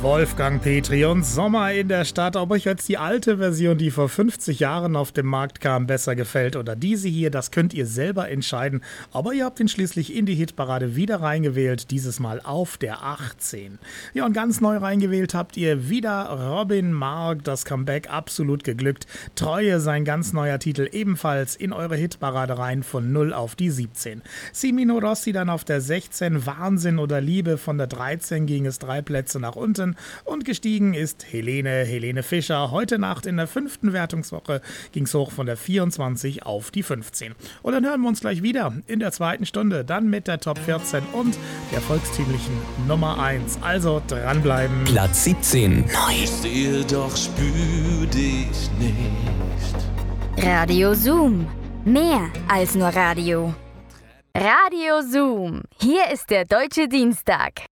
Wolfgang Petri und Sommer in der Stadt. Ob euch jetzt die alte Version, die vor 50 Jahren auf den Markt kam, besser gefällt oder diese hier, das könnt ihr selber entscheiden. Aber ihr habt ihn schließlich in die Hitparade wieder reingewählt, dieses Mal auf der 18. Ja, und ganz neu reingewählt habt ihr wieder Robin Mark, das Comeback absolut geglückt. Treue, sein ganz neuer Titel, ebenfalls in eure Hitparade rein von 0 auf die 17. Simino Rossi dann auf der 16, Wahnsinn oder Liebe, von der 13 ging es 3 Plätze nach unten. Und gestiegen ist Helene Fischer. Heute Nacht in der 5. Wertungswoche ging es hoch von der 24 auf die 15. Und dann hören wir uns gleich wieder in der 2. Stunde, dann mit der Top 14 und der volkstümlichen Nummer 1. Also dranbleiben. Platz 17. Neu. Ich sehe doch, spür dich nicht. Radio Zoom. Mehr als nur Radio. Radio Zoom. Hier ist der Deutsche Dienstag.